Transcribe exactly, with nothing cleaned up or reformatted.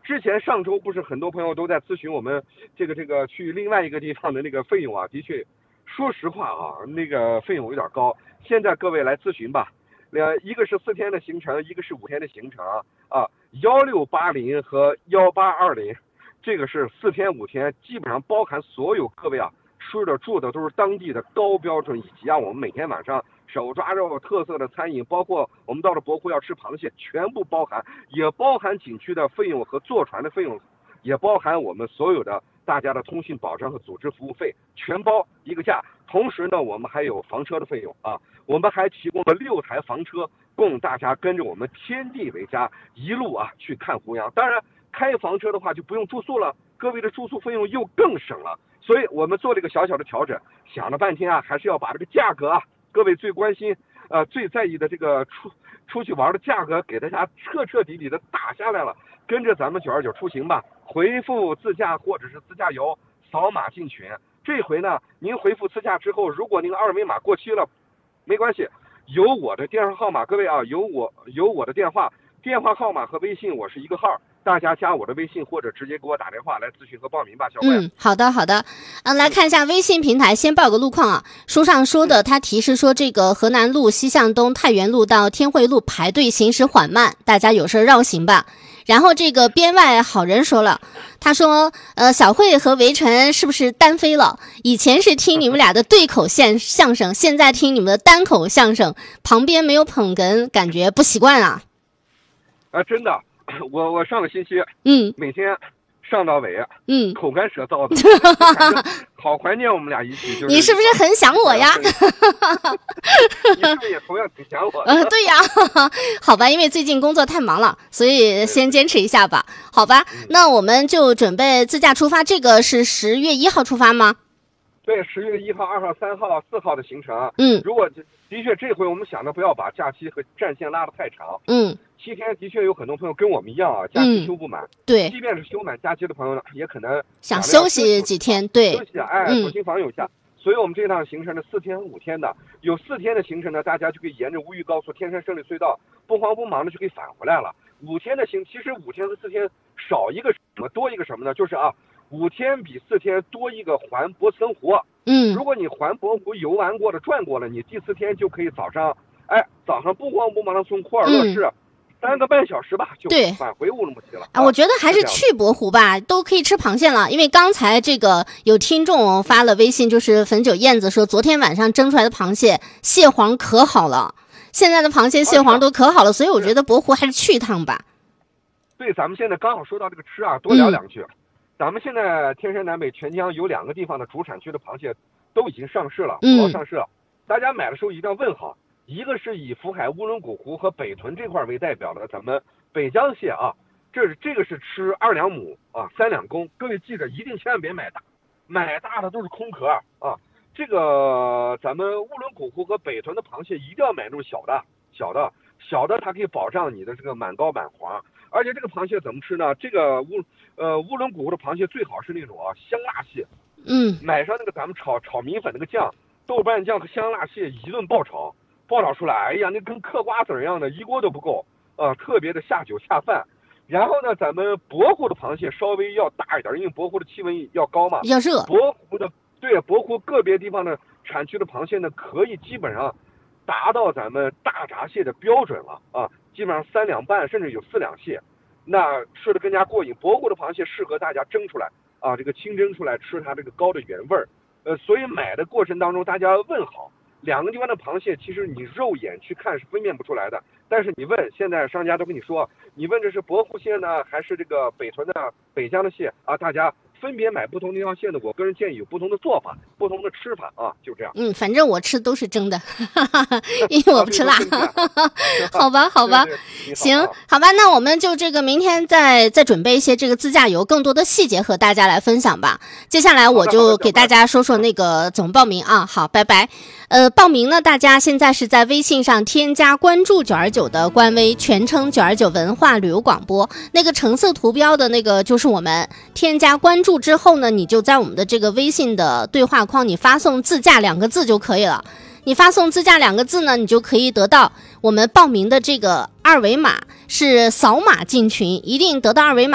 之前上周不是很多朋友都在咨询我们这个这个去另外一个地方的那个费用啊，的确，说实话啊，那个费用有点高。现在各位来咨询吧，呃，一个是四天的行程，一个是五天的行程啊，幺六八零和幺八二零，这个是四天五天，基本上包含所有各位啊吃的住的都是当地的高标准，以及啊我们每天晚上手抓肉特色的餐饮，包括我们到了博湖要吃螃蟹，全部包含，也包含景区的费用和坐船的费用，也包含我们所有的大家的通信保障和组织服务费，全包一个价。同时呢，我们还有房车的费用啊，我们还提供了六台房车，供大家跟着我们天地为家一路啊去看湖洋。当然，开房车的话就不用住宿了，各位的住宿费用又更省了。所以我们做了一个小小的调整，想了半天啊，还是要把这个价格啊，各位最关心、呃最在意的这个出出去玩的价格，给大家彻彻底底的打下来了。跟着咱们九二九出行吧，回复自驾或者是自驾游，扫码进群。这回呢，您回复自驾之后，如果您二维码过期了，没关系，有我的电话号码，各位啊，有我有我的电话，电话号码和微信我是一个号。大家加我的微信或者直接给我打电话来咨询和报名吧，小慧。 嗯，好的好的。啊，来看一下微信平台，先报个路况啊。书上说的，他提示说这个河南路西向东太原路到天惠路排队行驶缓慢，大家有事绕行吧。然后这个编外好人说了，他说呃小慧和围城是不是单飞了？以前是听你们俩的对口相相声，现在听你们的单口相声，旁边没有捧哏，感觉不习惯啊。 啊，真的。我我上个星期， 嗯， 每天上到尾， 嗯， 口干舌燥的，好怀念我们俩一起。就是你是不是很想我呀？ 你是不是也同样挺想我的？ 呃，对呀，好吧，因为最近工作太忙了，所以先坚持一下吧。好吧， 嗯、 那我们就准备自驾出发。这个是十月一号出发吗？ 对，十月一号、二号、三号、四号的行程。 嗯， 如果的确这回我们想的不要把假期和战线拉得太长。 嗯。 七天的确有很多朋友跟我们一样啊，假期休不满、嗯。 对， 即便是休满假期的朋友呢，也可能想休息几天。对， 休息哎，左心房有下、嗯。所以我们这趟行程呢，四天五天的，有四天的行程呢，大家就可以沿着吴玉高速天山胜利隧道，不慌不忙的就可以返回来了。五天的行，其实五天和四天少一个什么，多一个什么呢？就是啊，五天比四天多一个环博森湖。 嗯， 如果你环博湖游玩过了、转过了，你第四天就可以早上，哎，早上不慌不忙的从库尔勒市。嗯三个半小时吧，就返回乌鲁木齐了。 啊，我觉得还是去博湖吧，都可以吃螃蟹了。因为刚才这个有听众发了微信，就是汾酒燕子说，昨天晚上蒸出来的螃蟹蟹黄可好了，现在的螃蟹蟹黄都可好了，所以我觉得博湖还是去一趟吧。 对，咱们现在刚好说到这个吃啊，多聊两句。嗯、咱们现在天山南北全江有两个地方的主产区的螃蟹都已经上市了，主要上市了，大家买的时候一定要问好。一个是以福海乌伦古湖和北屯这块为代表的咱们北江蟹啊，这是这个是吃二两母啊，三两公。各位记着，一定千万别买大，买大的都是空壳啊。这个咱们乌伦古湖和北屯的螃蟹一定要买那种小的，小的，小的它可以保障你的这个满膏满黄。而且这个螃蟹怎么吃呢？这个乌呃乌伦古湖的螃蟹最好是那种啊香辣蟹， 嗯， 买上那个咱们炒炒米粉那个酱，豆瓣酱和香辣蟹一顿爆炒。爆炒出来，哎呀，那跟嗑瓜子一样的，一锅都不够，呃，特别的下酒下饭。然后呢，咱们博湖的螃蟹稍微要大一点，因为博湖的气温要高嘛， 要热。 博湖的对博湖个别地方的产区的螃蟹呢，可以基本上达到咱们大闸蟹的标准了啊，基本上三两半甚至有四两蟹，那吃的更加过瘾。博湖的螃蟹适合大家蒸出来啊，这个清蒸出来吃它这个膏的原味儿，呃，所以买的过程当中大家问好。两个地方的螃蟹，其实你肉眼去看是分辨不出来的。但是你问，现在商家都跟你说，你问这是博湖蟹呢，还是这个北屯的北江的蟹啊？大家分别买不同地方蟹的，我个人建议有不同的做法，不同的吃法啊，就这样。 嗯，反正我吃都是蒸的，因为我不吃辣。好吧，好吧， 对对对行，好吧，那我们就这个明天再再准备一些这个自驾游更多的细节和大家来分享吧。接下来我就给大家说说那个怎么报名啊。好，拜拜。呃，报名呢，大家现在是在微信上添加关注九二九的官微，全称九二九文化旅游广播，那个橙色图标的那个就是我们。添加关注之后呢，你就在我们的这个微信的对话框，你发送自驾两个字就可以了。你发送自驾两个字呢，你就可以得到我们报名的这个二维码，是扫码进群，一定得到二维码。